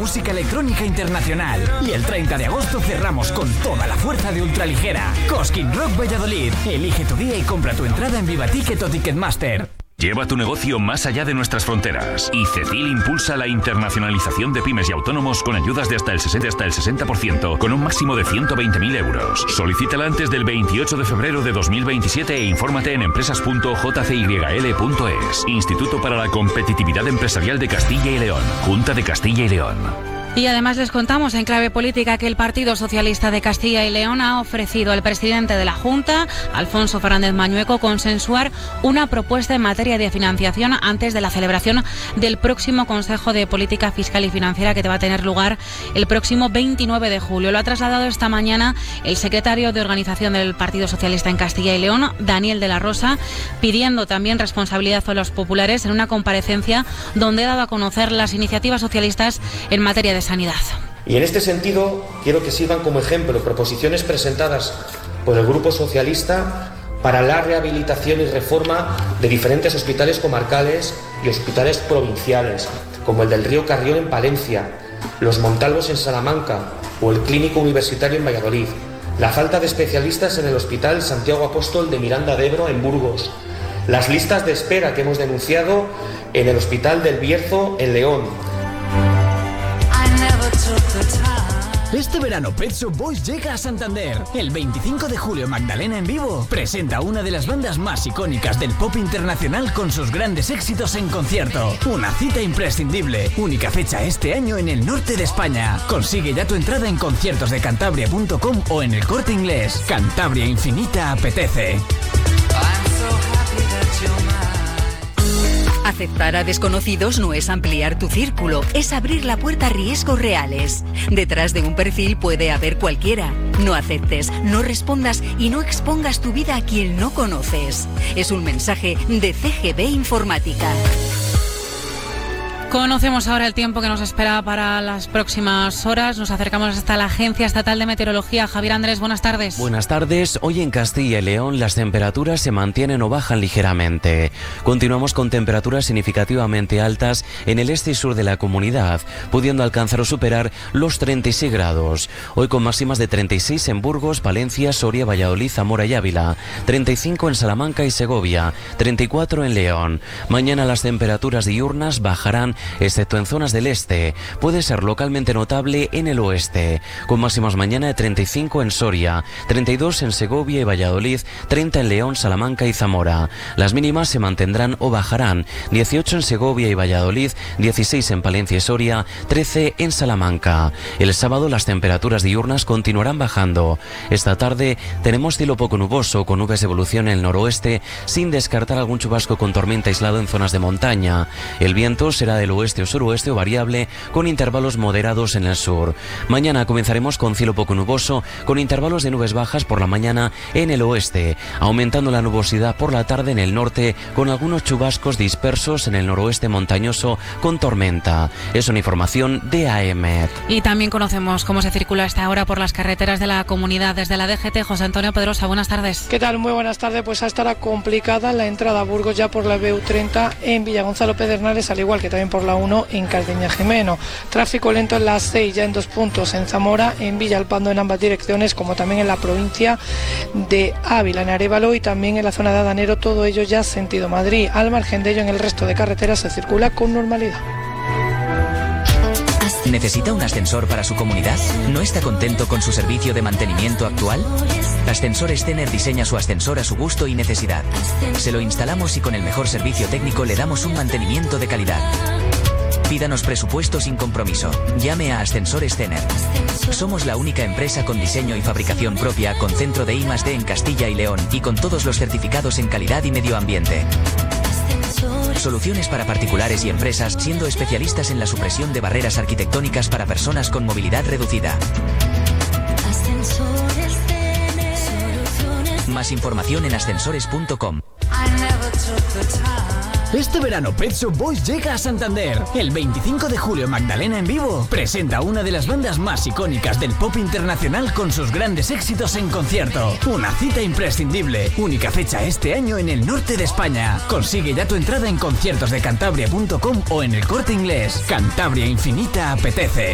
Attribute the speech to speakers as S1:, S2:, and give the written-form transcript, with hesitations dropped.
S1: música electrónica internacional. Y el 30 de agosto cerramos con toda la fuerza de Ultraligera. Cosquín Rock Valladolid. Elige tu día y compra tu entrada en Vivaticket o Ticketmaster.
S2: Lleva tu negocio más allá de nuestras fronteras. Y CECIL impulsa la internacionalización de pymes y autónomos con ayudas de hasta el 60%, con un máximo de 120.000 euros. Solicítala antes del 28 de febrero de 2027 e infórmate en empresas.jcyl.es. Instituto para la Competitividad Empresarial de Castilla y León. Junta de Castilla y León.
S3: Y además les contamos en clave política que el Partido Socialista de Castilla y León ha ofrecido al presidente de la Junta, Alfonso Fernández Mañueco, consensuar una propuesta en materia de financiación antes de la celebración del próximo Consejo de Política Fiscal y Financiera que va a tener lugar el próximo 29 de julio. Lo ha trasladado esta mañana el secretario de Organización del Partido Socialista en Castilla y León, Daniel de la Rosa, pidiendo también responsabilidad a los populares en una comparecencia donde ha dado a conocer las iniciativas socialistas en materia de sanidad.
S4: Y en este sentido quiero que sirvan como ejemplo proposiciones presentadas por el Grupo Socialista para la rehabilitación y reforma de diferentes hospitales comarcales y hospitales provinciales, como el del Río Carrión en Palencia, los Montalvos en Salamanca o el Clínico Universitario en Valladolid, la falta de especialistas en el Hospital Santiago Apóstol de Miranda de Ebro en Burgos, las listas de espera que hemos denunciado en el Hospital del Bierzo en León.
S1: Este verano Pet Shop Boys llega a Santander. El 25 de julio Magdalena en vivo presenta una de las bandas más icónicas del pop internacional con sus grandes éxitos en concierto. Una cita imprescindible. Única fecha este año en el norte de España. Consigue ya tu entrada en conciertosdecantabria.com o en el Corte Inglés. Cantabria Infinita apetece.
S5: Aceptar a desconocidos no es ampliar tu círculo, es abrir la puerta a riesgos reales. Detrás de un perfil puede haber cualquiera. No aceptes, no respondas y no expongas tu vida a quien no conoces. Es un mensaje de CGB Informática.
S3: Conocemos ahora el tiempo que nos espera para las próximas horas. Nos acercamos hasta la Agencia Estatal de Meteorología. Javier Andrés, buenas tardes.
S6: Buenas tardes. Hoy en Castilla y León las temperaturas se mantienen o bajan ligeramente. Continuamos con temperaturas significativamente altas en el este y sur de la comunidad, pudiendo alcanzar o superar los 36 grados. Hoy con máximas de 36 en Burgos, Palencia, Soria, Valladolid, Zamora y Ávila, 35 en Salamanca y Segovia, 34 en León. Mañana las temperaturas diurnas bajarán, excepto en zonas del este. Puede ser localmente notable en el oeste, con máximas mañana de 35 en Soria, 32 en Segovia y Valladolid, 30 en León, Salamanca y Zamora. Las mínimas se mantendrán o bajarán, 18 en Segovia y Valladolid, 16 en Palencia y Soria, 13 en Salamanca. El sábado las temperaturas diurnas continuarán bajando. Esta tarde tenemos cielo poco nuboso, con nubes de evolución en el noroeste, sin descartar algún chubasco con tormenta aislado en zonas de montaña. El viento será del oeste o suroeste o variable, con intervalos moderados en el sur. Mañana comenzaremos con cielo poco nuboso, con intervalos de nubes bajas por la mañana en el oeste, aumentando la nubosidad por la tarde en el norte, con algunos chubascos dispersos en el noroeste montañoso con tormenta. Es una información de AEMET.
S3: Y también conocemos cómo se circula a esta hora por las carreteras de la comunidad. Desde la DGT, José Antonio Pedrosa, buenas tardes.
S7: ¿Qué tal? Muy buenas tardes. Pues estará complicada la entrada a Burgos ya por la BU30 en Villagonzalo Pedernales, al igual que también por la 1 en Cardeña Jimeno. Tráfico lento en la 6 ya en 2 puntos en Zamora, en Villalpando en ambas direcciones, como también en la provincia de Ávila, en Arévalo y también en la zona de Adanero, todo ello ya sentido Madrid. Al margen de ello, en el resto de carreteras se circula con normalidad.
S8: ¿Necesita un ascensor para su comunidad? ¿No está contento con su servicio de mantenimiento actual? Ascensores Tener diseña su ascensor a su gusto y necesidad. Se lo instalamos y con el mejor servicio técnico le damos un mantenimiento de calidad. Pídanos presupuesto sin compromiso. Llame a Ascensores Tener. Somos la única empresa con diseño y fabricación propia, con centro de I+D en Castilla y León y con todos los certificados en calidad y medio ambiente. Soluciones para particulares y empresas, siendo especialistas en la supresión de barreras arquitectónicas para personas con movilidad reducida. Más información en ascensores.com.
S1: Este verano Pet Shop Boys llega a Santander. El 25 de julio Magdalena en vivo presenta una de las bandas más icónicas del pop internacional con sus grandes éxitos en concierto. Una cita imprescindible. Única fecha este año en el norte de España. Consigue ya tu entrada en conciertosdecantabria.com o en el Corte Inglés. Cantabria Infinita apetece.